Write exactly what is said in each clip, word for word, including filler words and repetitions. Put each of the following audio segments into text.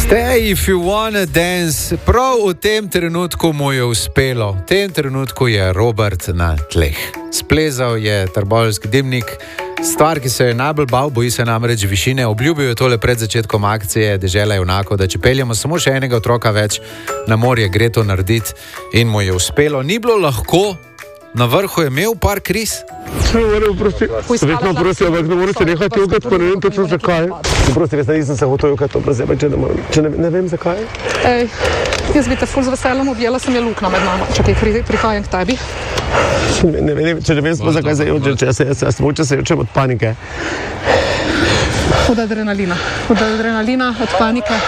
Stay if you wanna dance. Prav v tem trenutku mu je uspelo. V tem trenutku je Robert na tleh. Splezal je trboveljski dimnik. Stvar, ki se je najbolj bal, boji se namreč višine. Obljubil je tole pred začetkom akcije Dežela junakov, da če peljemo samo še enega otroka več na morje, gre to narediti, in mu je uspelo. Ni bilo lahko, na vrhu je imel par kriz. Ne morem, prosti, vedno prosim, ampak ne morete nehati jokati, pa ne vem točno zakaj. Prosti, res nisem se hotel jokati, to prosim, če ne morem, če ne, ne vem zakaj. Ej, jaz bi te ful z veseljem objela, sem je lukna med nama. Čakaj, prihajam k tebi. Ne, ne, ne, če ne vem sploh zakaj se jočem, če se, se, se, se jočem od panike. Od adrenalina, od adrenalina, od panike.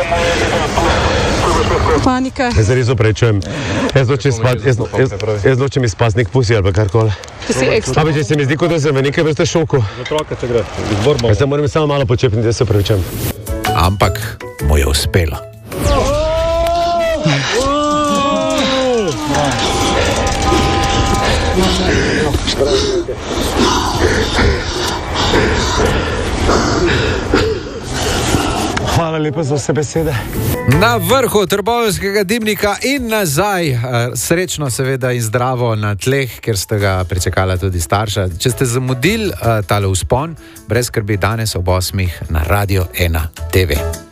Panike. Jaz se res oprečujem. Jaz nočem spati, jaz, jaz, jaz nočem izpasti nek pusi ali karkoli. Ti si ekstra. Abi, če se mi zdi, kot da sem v nekaj vrste šoku. Za otroka če gre, izbor malo. Jaz se moram samo malo počepniti, da se opravičujem. Ampak mu je uspelo. Hvala lepa za vse besede. Na vrhu trboveljskega dimnika in nazaj, srečno seveda in zdravo na tleh, ker ste ga pričakala tudi starša. Če ste zamudili tale vzpon, brez skrbi, danes ob osmih na Radio ena T V.